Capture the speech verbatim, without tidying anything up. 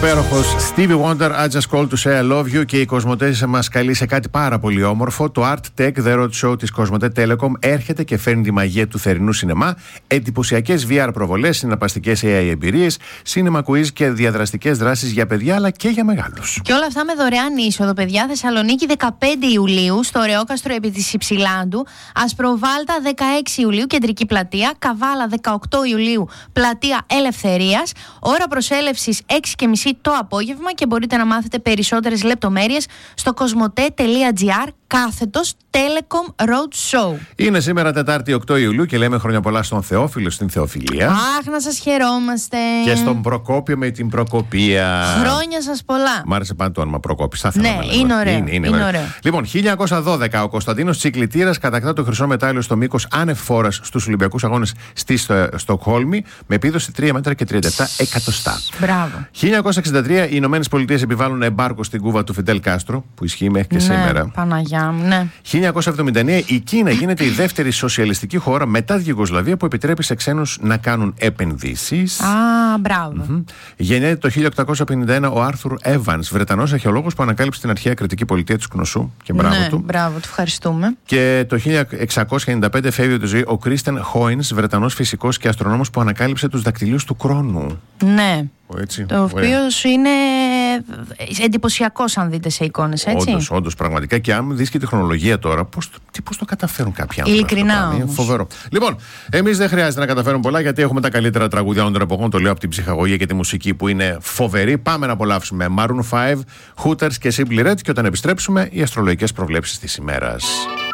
υπέροχος Stevie Wonder, I just called to say I love you, και η Κοσμοτέ μας καλεί σε κάτι πάρα πολύ όμορφο. Το Art Tech The Road Show της Κοσμοτέ Telecom έρχεται και φέρνει τη μαγεία του θερινού σινεμά. Εντυπωσιακές βι αρ προβολές, συναρπαστικές έι άι εμπειρίες, cinema quiz και διαδραστικές δράσεις για παιδιά αλλά και για μεγάλους. Και όλα αυτά με δωρεάν είσοδο, παιδιά. Θεσσαλονίκη δεκαπέντε Ιουλίου, στο Ρεόκαστρο επί της Υψηλάντου. Ασπροβάλτα δεκαέξι Ιουλίου, Κεντρική Πλατεία. Καβάλα δεκαοκτώ Ιουλίου, Πλατεία Ελευθερίας. Ώρα προσέλευσης έξι και μισή το απόγευμα, και μπορείτε να μάθετε περισσότερες λεπτομέρειες στο κοσμοτέ.gr κάθετος Telecom Road Show. Είναι σήμερα Τετάρτη οκτώ Ιουλίου και λέμε χρόνια πολλά στον Θεόφιλο, στην Θεοφιλία. Αχ, να σας χαιρόμαστε. Και στον Προκόπιο με την Προκοπία. Χρόνια σας πολλά. Μ' άρεσε πάντα το όνομα Προκόπης. Θα ναι, είναι ωραίο. Είναι, είναι, είναι ωραίο. Λοιπόν, χίλια εννιακόσια δώδεκα ο Κωνσταντίνος Τσικλητήρας κατακτά το χρυσό μετάλλιο στο μήκος άνευ φόρας στους Ολυμπιακούς Αγώνες στη Στοκχόλμη με επίδοση τρία μέτρα και τριάντα επτά εκατοστά. Μπράβο. χίλια εννιακόσια εξήντα τρία οι Ηνωμένες Πολιτείες επιβάλλουν εμπάργκο στην Κούβα του Φιντέλ Κάστρο, που ισχύει μέχρι και ναι, σήμερα. Παναγιά μου, ναι. χίλια εννιακόσια εβδομήντα εννέα η Κίνα γίνεται η δεύτερη σοσιαλιστική χώρα μετά τη Ιουγκοσλαβία που επιτρέπει σε ξένους να κάνουν επενδύσεις. Α, μπράβο. Mm-hmm. Γεννιέται το χίλια οκτακόσια πενήντα ένα ο Άρθουρ Εύανς, Βρετανός αρχαιολόγος που ανακάλυψε την αρχαία κρητική πολιτεία της Κνωσού. Και μπράβο ναι, του. Μπράβο, του ευχαριστούμε. Και το χίλια εξακόσια ενενήντα πέντε φεύγει από τη ζωή ο Κρίστεν Χόινς, Βρετανός φυσικός και αστρονόμος που ανακάλυψε τους δακτυλίους του χρόνου. Ναι. Έτσι, το οποίο είναι εντυπωσιακός αν δείτε σε εικόνες, έτσι. Όντως, όντως, πραγματικά. Και αν δεις και τη χρονολογία τώρα, πώς, τι, πώς το καταφέρουν κάποιοι άνθρωποι. Ειλικρινά όμως. Φοβερό. Λοιπόν, εμείς δεν χρειάζεται να καταφέρουμε πολλά, γιατί έχουμε τα καλύτερα τραγούδια όλων των εποχών. Το λέω από την ψυχαγωγία και τη μουσική που είναι φοβερή. Πάμε να απολαύσουμε Maroon φάιβ, Hooters και Simply Red, και όταν επιστρέψουμε οι αστρολογικές προβλέψεις της ημέρας.